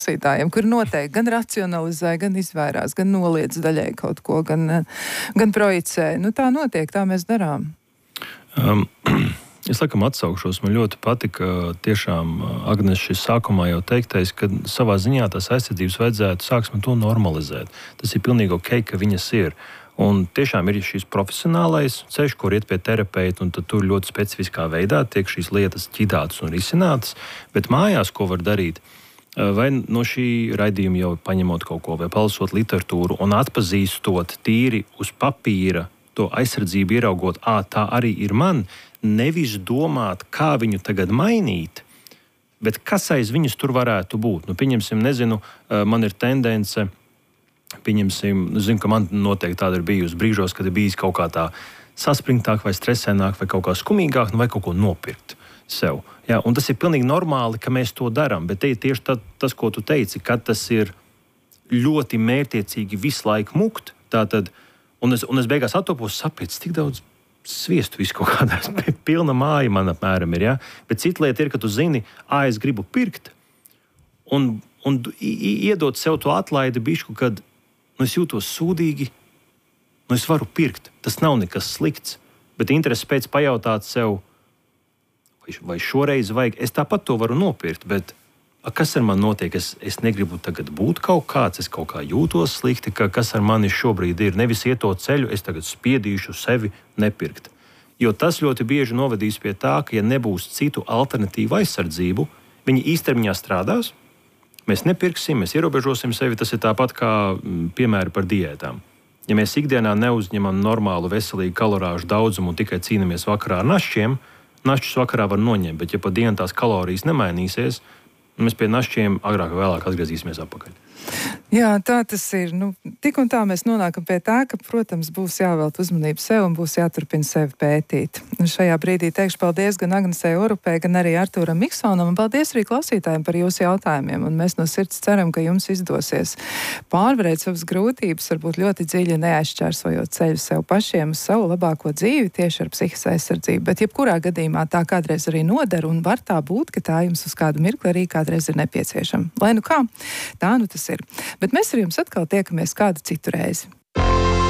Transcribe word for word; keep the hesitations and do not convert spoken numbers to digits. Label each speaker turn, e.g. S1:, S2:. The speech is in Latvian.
S1: klausītājiem, kuri noteikti gan racionalizē, gan izvairās, gan noliedz daļai kaut ko, gan, gan projicē. Nu, tā notiek, tā mēs darām.
S2: Um, es laikam atsaukšos, man ļoti patika tiešām Agnes šis sākumā jau teiktais, ka savā ziņā tās aizsardzības vajadzētu sāksim to normalizēt. Tas ir pilnīgi ok, ka viņas ir. Un tiešām ir šīs profesionālais ceļš, kur iet pie terapeita, un tad tur ļoti specifiskā veidā tiek šīs lietas ķidātas un risinātas, bet mājās, ko var darīt, vai no šī raidījuma jau paņemot kaut ko, vai palasot literatūru un atpazīstot tīri uz papīra to aizsardzību, ieraugot, ā, tā arī ir man, nevis domāt, kā viņu tagad mainīt, bet kas aiz viņas tur varētu būt. Nu, pieņemsim, nezinu, man ir tendence, pieņemsim, zinu, ka man noteikti tāda ir bijusi brīžos, kad ir bijis kaut kā tā saspringtāk vai stresēnāk vai kaut kā skumīgāk, nu vai kaut ko nopirkt sev. Jā, un tas ir pilnīgi normāli, ka mēs to darām, bet te ir tieši tā, tas, ko tu teici, kad tas ir ļoti mērķiecīgi visu laiku mukt, tātad, un es, un es beigās attopos sapēc, tik daudz sviestu visu kaut kādā, pilna māja man apmēram ir, jā, bet cita lieta ir, ka tu zini, ā, es gribu pirkt, un, un iedot sev to atlaidi bišku, kad, nu, es jūtos sūdīgi, nu, es varu pirkt, tas nav nekas slikts, bet interesi pēc pajautāt sev, vai šoreiz vajag, es tāpat to varu nopirkt, bet a, kas ar mani notiek? Es, es negribu tagad būt kaut kāds, es kaut kā jūtos slikti, ka kas ar mani šobrīd ir. Nevis iet to ceļu, es tagad spiedīšu sevi nepirkt. Jo tas ļoti bieži novedīs pie tā, ka ja nebūs citu alternatīvu aizsardzību, viņi īstermiņā strādās, mēs nepirksim, mēs ierobežosim sevi, tas ir tāpat kā piemēri par diētām. Ja mēs ikdienā neuzņemam normālu veselīgu kalorāžu daudzumu un tikai cīnamies vakarā ar našķiem, našķus vakarā var noņemt, bet ja pa dienu tās kalorijas nemainīsies, mēs pie našķiem agrāk vai vēlāk atgriezīsimies atpakaļ.
S1: Jā, tā tas ir. Nu, tik un tā mēs nonākam pie tā, ka, protams, būs jāvēlt uzmanību sev un būs jāturpina sevi pētīt. Un šajā brīdī teikšu paldies gan Agnesei Orupei, gan arī Artūram Miksonam, un paldies arī klausītājiem par jūsu jautājumiem. Un mēs no sirds ceram, ka jums izdosies pārvarēt savas grūtības, varbūt ļoti dziļi neaizšķērsojot ceļu sev pašiem uz savu labāko dzīvi tieši ar psihikas aizsardzību. Bet jebkurā gadījumā tā kādreiz arī noder, un var tā būt, ka tā jums uz kādu mirkli arī kādreiz ir nepieciešama. Lai nu kā, tā nu tas ir. Bet mēs ar jums atkal tiekamies kādu citu reizi.